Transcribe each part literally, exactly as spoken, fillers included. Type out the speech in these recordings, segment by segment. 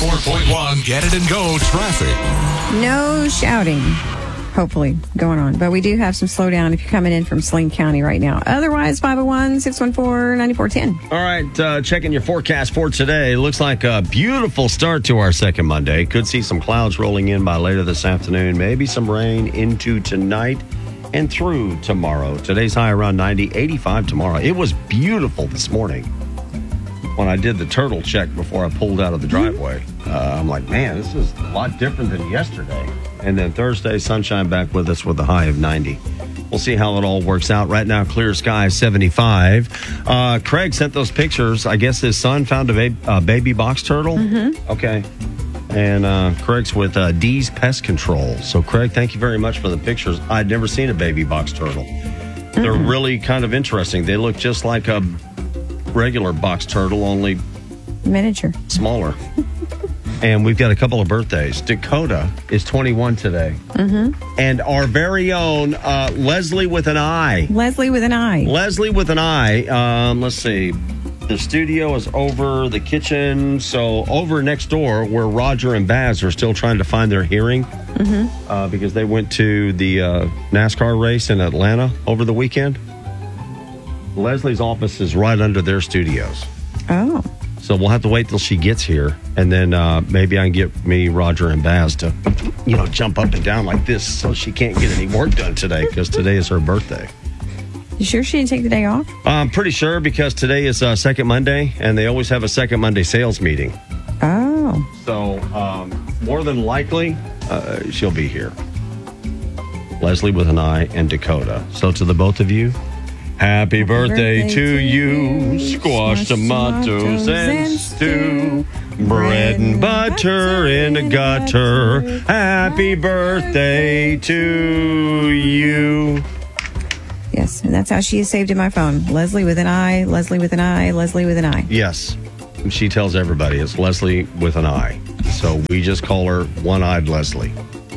ninety-four point one Get It and Go traffic. No shouting, hopefully, going on. But we do have some slowdown if you're coming in from Saline County right now. Otherwise, five oh one, six one four, nine four one oh. All right, uh, checking your forecast for today. Looks like a beautiful start to our second Monday. Could see some clouds rolling in by later this afternoon. Maybe some rain into tonight and through tomorrow. Today's high around ninety, eighty-five tomorrow. It was beautiful this morning. When I did the turtle check before I pulled out of the driveway, uh, I'm like, man, this is a lot different than yesterday. And then Thursday, sunshine back with us with a high of ninety. We'll see how it all works out. Right now, clear sky, seventy-five. Uh, Craig sent those pictures. I guess his son found a baby, uh, baby box turtle. Mm-hmm. Okay. And uh, Craig's with uh, D's Pest Control. So, Craig, thank you very much for the pictures. I'd never seen a baby box turtle. Mm-hmm. They're really kind of interesting. They look just like a regular box turtle, only miniature, smaller. And we've got a couple of birthdays. Dakota is twenty-one today. Mm-hmm. And our very own uh, Leslie with an I. Leslie with an I. Leslie with an I. Um, let's see. The studio is over the kitchen. So over next door where Roger and Baz are still trying to find their hearing. Mm-hmm. Uh, because they went to the uh, NASCAR race in Atlanta over the weekend. Leslie's office is right under their studios. Oh. So we'll have to wait till she gets here, and then uh, maybe I can get me, Roger, and Baz to, you know, jump up and down like this so she can't get any work done today because today is her birthday. You sure she didn't take the day off? I'm pretty sure because today is uh, second Monday, and they always have a second Monday sales meeting. Oh. So um, more than likely, uh, she'll be here. Leslie with an I and Dakota. So to the both of you, happy birthday, birthday to you, squash, tomatoes, and stew, bread and butter in a gutter, happy birthday to you. Yes, and that's how she is saved in my phone. Leslie with an I, Leslie with an I, Leslie with an I. Yes, she tells everybody it's Leslie with an I. So we just call her One-Eyed Leslie.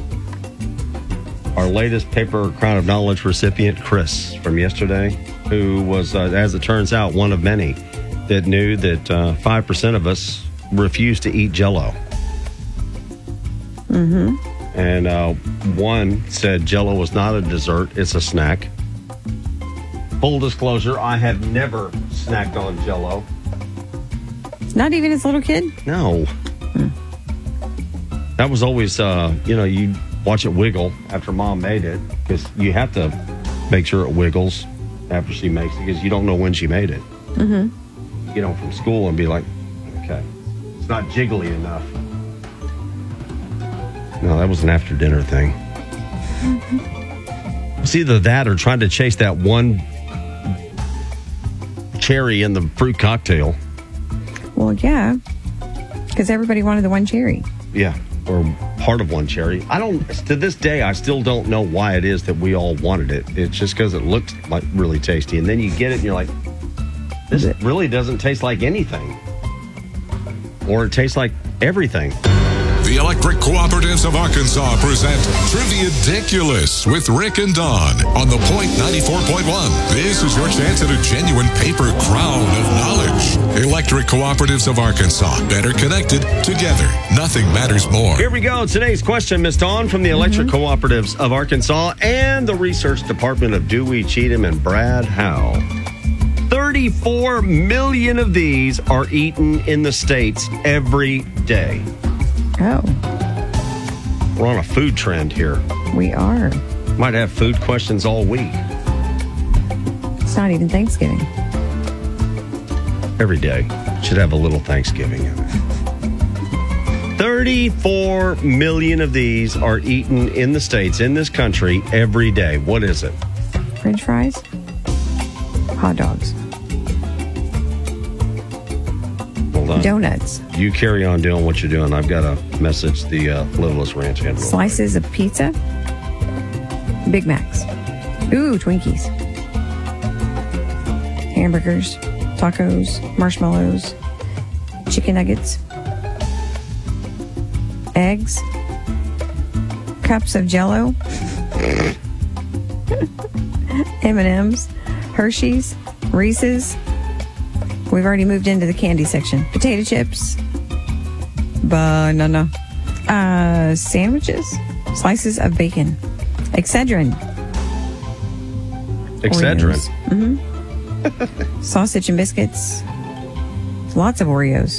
Our latest Paper Crown of Knowledge recipient, Chris, from yesterday, who was, uh, as it turns out, one of many that knew that uh, five percent of us refuse to eat Jell-O. Mm-hmm. And uh, one said Jell-O was not a dessert, it's a snack. Full disclosure, I have never snacked on Jell-O. Not even as a little kid? No. Hmm. That was always, uh, you know, you watch it wiggle after Mom made it because you have to make sure it wiggles after she makes it because you don't know when she made it. Mm-hmm. Get home from school and be like, okay, it's not jiggly enough. No, that was an after dinner thing. Mm-hmm. It's either that or trying to chase that one cherry in the fruit cocktail. Well, yeah, because everybody wanted the one cherry. Yeah. Or part of one cherry. I don't, to this day, I still don't know why it is that we all wanted it. It's just because it looked like really tasty. And then you get it and you're like, this really doesn't taste like anything. Or it tastes like everything. The Electric Cooperatives of Arkansas present Trivia-diculous with Rick and Dawn on the Point ninety-four point one. This is your chance at a genuine paper crown of knowledge. Electric Cooperatives of Arkansas. Better connected, together. Nothing matters more. Here we go. Today's question, Miss Dawn, from the Electric mm-hmm. Cooperatives of Arkansas and the Research Department of Dewey, Cheatham, and Brad Howell. thirty-four million of these are eaten in the States every day. Oh. We're on a food trend here. We are. Might have food questions all week. It's not even Thanksgiving. Every day should have a little Thanksgiving in it. thirty-four million of these are eaten in the States, in this country, every day. What is it? French fries? Hot dogs? Hold on. Donuts? You carry on doing what you're doing. I've got to message the uh, Littlest Ranch handler. Slices of pizza? Big Macs? Ooh, Twinkies. Hamburgers? Tacos? Marshmallows? Chicken nuggets? Eggs? Cups of Jell-O? M and M's? Hershey's? Reese's? We've already moved into the candy section. Potato chips? Banana. Uh, sandwiches. Slices of bacon. Excedrin. Excedrin. Mm-hmm. Sausage and biscuits. Lots of Oreos.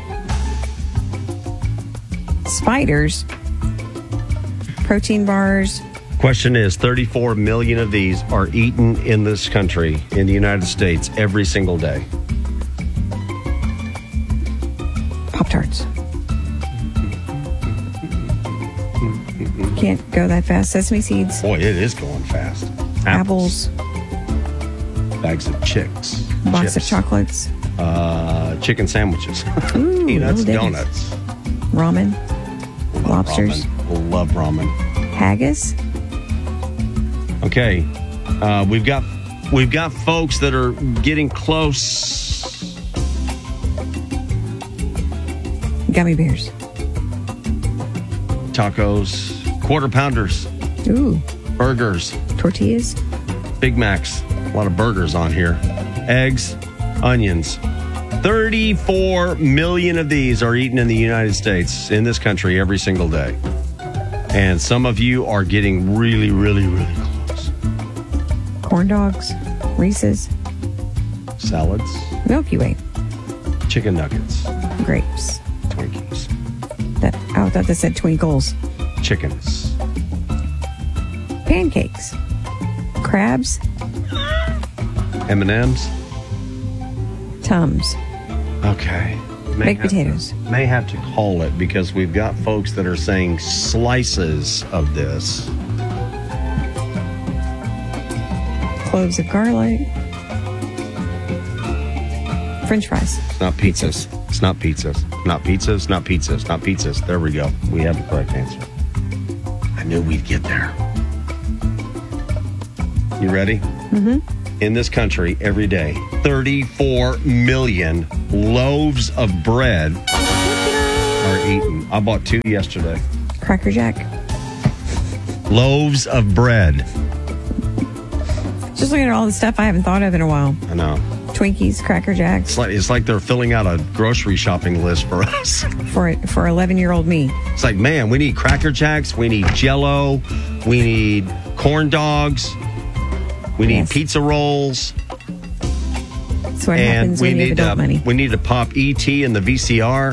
Spiders. Protein bars. Question is, thirty-four million of these are eaten in this country, in the United States, every single day. Pop-Tarts. Can't go that fast. Sesame seeds. Boy, it is going fast. Apples. Bags of chicks. Box chips, of chocolates. Uh, chicken sandwiches. Ooh, Peanuts, little donuts. Ramen. Love Lobsters. Ramen. Love ramen. Haggis. Okay, uh, we've got we've got folks that are getting close. Gummy bears. Tacos, quarter pounders, Ooh. burgers, Tortillas. Big Macs. A lot of burgers on here. Eggs, onions. thirty-four million of these are eaten in the United States, in this country, every single day. And some of you are getting really, really, really close. Corn dogs. Reese's. Salads. Milky Way. Chicken nuggets. Grapes. Twinkies. That I thought that said twinkles. Chickens. Pancakes. Crabs. M and M's. Tums. Okay. May Baked have potatoes. To, may have to call it because we've got folks that are saying slices of this. Cloves of garlic. French fries. It's not pizzas. It's not pizzas. Not pizzas. Not pizzas. Not pizzas. There we go. We have the correct answer. I knew we'd get there. You ready? Mm-hmm. In this country, every day, thirty-four million loaves of bread are eaten. I bought two yesterday. Cracker Jack. Loaves of bread. Just looking at all the stuff I haven't thought of in a while. I know. Twinkies, Cracker Jacks. It's like, it's like they're filling out a grocery shopping list for us. For for eleven-year-old me. It's like, man, we need Cracker Jacks. We need Jell-O. We need corn dogs. We need Yes. pizza rolls. That's what And happens we when you have need adult to, money. we need to pop E T in the V C R.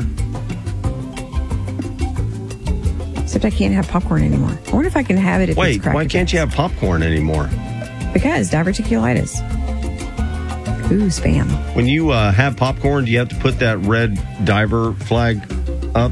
Except I can't have popcorn anymore. I wonder if I can have it if it's Wait, Cracker why can't you have popcorn anymore? Jacks. Because diverticulitis. Ooh, spam. When you uh, have popcorn, do you have to put that red diver flag up?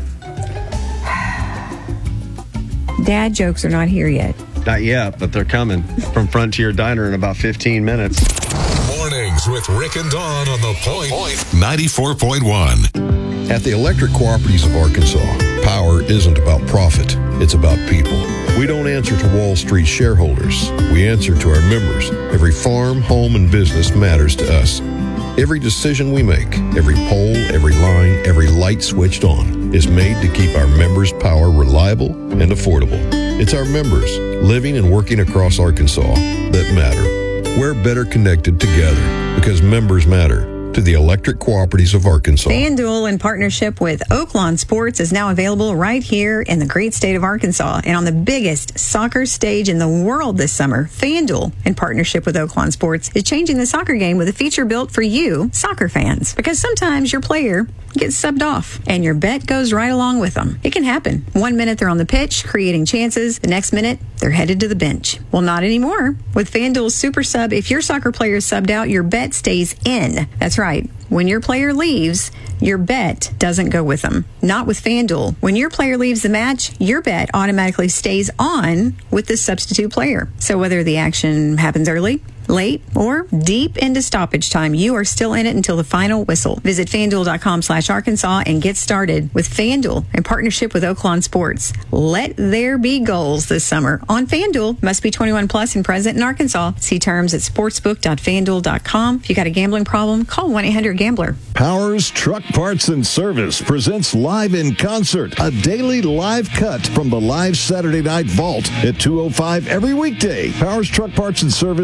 Dad jokes are not here yet. Not yet, but they're coming from Frontier Diner in about fifteen minutes. Mornings with Rick and Dawn on the Point ninety-four point one. At the Electric Cooperatives of Arkansas, power isn't about profit, it's about people. We don't answer to Wall Street shareholders. We answer to our members. Every farm, home, and business matters to us. Every decision we make, every pole, every line, every light switched on is made to keep our members' power reliable and affordable. It's our members, living and working across Arkansas, that matter. We're better connected together because members matter. To the Electric Cooperatives of Arkansas. FanDuel, in partnership with Oaklawn Sports, is now available right here in the great state of Arkansas. And on the biggest soccer stage in the world this summer, FanDuel, in partnership with Oaklawn Sports, is changing the soccer game with a feature built for you, soccer fans. Because sometimes your player gets subbed off, and your bet goes right along with them. It can happen. One minute they're on the pitch, creating chances. The next minute, they're headed to the bench. Well, not anymore. With FanDuel's Super Sub, if your soccer player is subbed out, your bet stays in. That's right. When your player leaves, your bet doesn't go with them. Not with FanDuel. When your player leaves the match, your bet automatically stays on with the substitute player. So whether the action happens early, late, or deep into stoppage time, you are still in it until the final whistle. Visit FanDuel.com slash Arkansas and get started with FanDuel in partnership with Oaklawn Sports. Let there be goals this summer on FanDuel. Must be twenty-one plus and present in Arkansas. See terms at sportsbook dot fan duel dot com. If you got a gambling problem, call one eight hundred gambler. Powers Truck Parts and Service presents Live in Concert, a daily live cut from the live Saturday Night Vault at two oh five every weekday. Powers Truck Parts and Service handles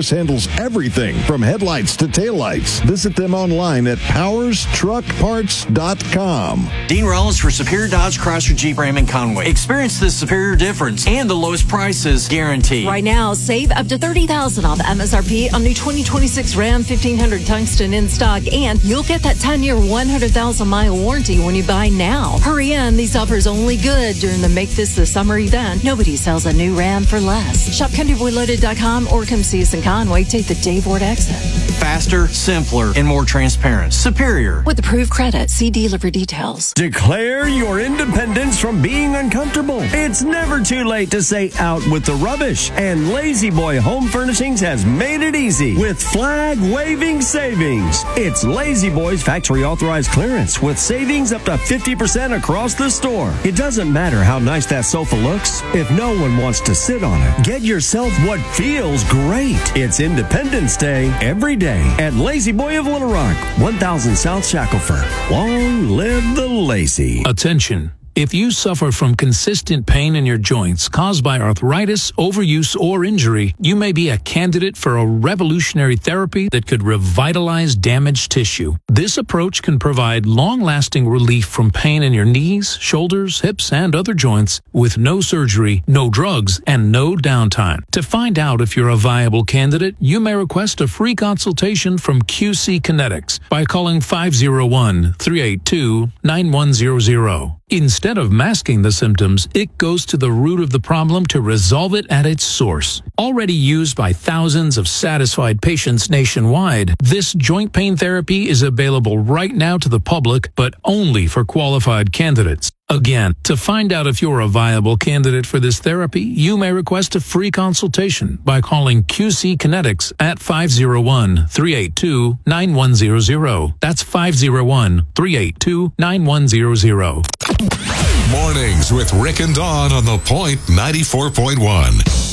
everything from headlights to taillights. Visit them online at powers truck parts dot com. Dean Rollins for Superior Dodge, Chrysler, Jeep, Ram, and Conway. Experience the superior difference and the lowest prices guaranteed. Right now, save up to thirty thousand dollars off M S R P on new twenty twenty-six Ram fifteen hundred Tungsten in stock, and you'll get that ten-year, one hundred thousand mile warranty when you buy now. Hurry in. These offers only good during the Make This the Summer event. Nobody sells a new Ram for less. Shop country boy loaded dot com or come see us in Conway. Take the Dave Ward exit. Faster, simpler, and more transparent. Superior. With approved credit, see dealer for details. Declare your independence from being uncomfortable. It's never too late to say out with the rubbish. And Lazy Boy Home Furnishings has made it easy with flag-waving savings. It's Lazy Boy's factory authorized clearance with savings up to fifty percent across the store. It doesn't matter how nice that sofa looks if no one wants to sit on it. Get yourself what feels great. It's Independence Day every day at Lazy Boy of Little Rock, one thousand South Shackelford. Long live the lazy. Attention. If you suffer from consistent pain in your joints caused by arthritis, overuse, or injury, you may be a candidate for a revolutionary therapy that could revitalize damaged tissue. This approach can provide long-lasting relief from pain in your knees, shoulders, hips, and other joints with no surgery, no drugs, and no downtime. To find out if you're a viable candidate, you may request a free consultation from Q C Kinetics by calling five oh one, three eight two, nine one zero zero. Instead of masking the symptoms, it goes to the root of the problem to resolve it at its source. Already used by thousands of satisfied patients nationwide, this joint pain therapy is available right now to the public, but only for qualified candidates. Again, to find out if you're a viable candidate for this therapy, you may request a free consultation by calling Q C Kinetics at five oh one, three eight two, nine one zero zero. That's five oh one, three eight two, nine one zero zero. Mornings with Rick and Dawn on The Point ninety-four point one.